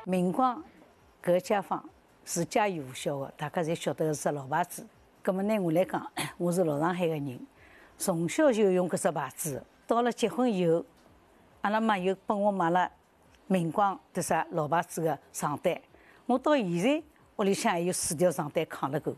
明光搿街坊是家喻户晓的，大家侪晓得个是老牌子。葛么呢，我来讲，我是老上海个人，从小就用搿只牌子。到了结婚以后，阿拉妈又帮我买了明光迭啥老牌子个床单，我到现在屋里向还有4条床单扛了够。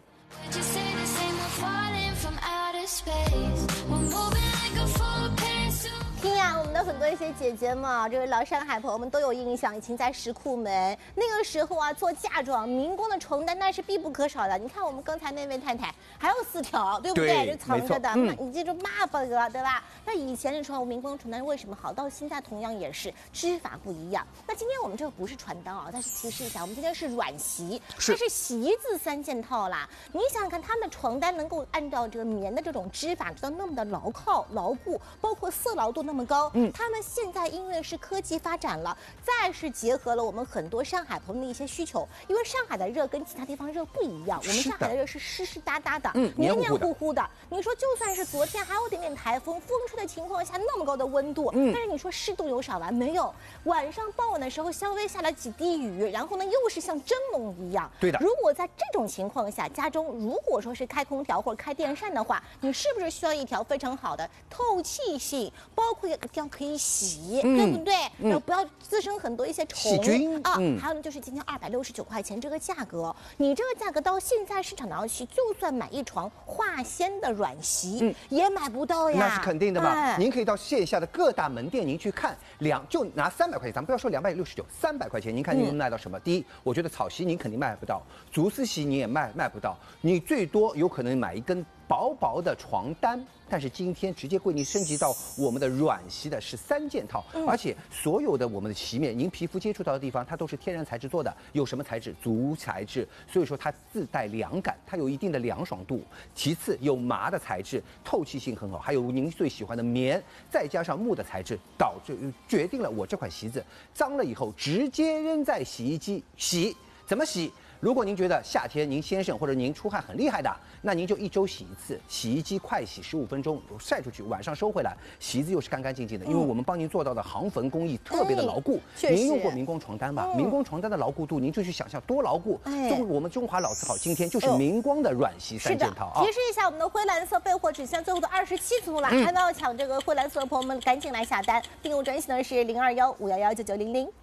听呀，我们的很多一些姐姐们，这个老上海朋友们都有印象，以前在石库门那个时候啊，做嫁妆，明光的床单那是必不可少的。你看我们刚才那位太太还有4条，对不对？就藏着的，你这就骂不得，对吧？那以前的时候，明光床单为什么好？到现在同样也是织法不一样。那今天我们这个不是传单啊，但是提示一下，我们今天是软席，它是席子3件套啦。你想想看，他们床单能够按照这个棉的这种织法，知道那么的牢靠、牢固，包括色牢度那么高。他们现在因为是科技发展了，再是结合了我们很多上海朋友的一些需求，因为上海的热跟其他地方热不一样，我们上海的热是湿湿哒哒的，黏黏糊糊的。你说就算是昨天还有点点台风，风吹的情况下那么高的温度，但是你说湿度有少完没有？晚上傍晚的时候稍微下了几滴雨，然后呢又是像蒸笼一样。 对的。 如果在这种情况下，家中如果说是开空调或者开电扇的话，你是不是需要一条非常好的透气性，包括可以洗，对不对？然后不要滋生很多一些虫啊。还有呢，就是今天269块钱这个价格，你这个价格到现在市场上去，就算买一床化纤的软席，也买不到呀。 那是肯定的嘛。您可以到线下的各大门店您去看，就拿300块钱，咱们不要说269，300块钱，您看您能卖到什么？第一，我觉得草席您肯定卖不到，竹丝席你也卖不到，你最多有可能买一根薄薄的床单。但是今天直接为您升级到我们的软席的是3件套，而且所有的我们的席面，您皮肤接触到的地方，它都是天然材质做的。有什么材质？竹材质，所以说它自带凉感，它有一定的凉爽度。其次有麻的材质，透气性很好，还有您最喜欢的棉，再加上木的材质，决定了我这款席子脏了以后直接扔在洗衣机洗。怎么洗？如果您觉得夏天您先生或者您出汗很厉害的，那您就1周洗1次，洗衣机快洗15分钟，晒出去，晚上收回来，席子又是干干净净的。因为我们帮您做到的航缝工艺特别的牢固。您用过明光床单吧？明光床单的牢固度，您就去想象多牢固。我们中华老字号今天就是明光的软席3件套啊。 提示一下，我们的灰蓝色备货只剩最后的27组了，还没有抢这个灰蓝色的朋友们赶紧来下单。订购专线呢是021-511-9900。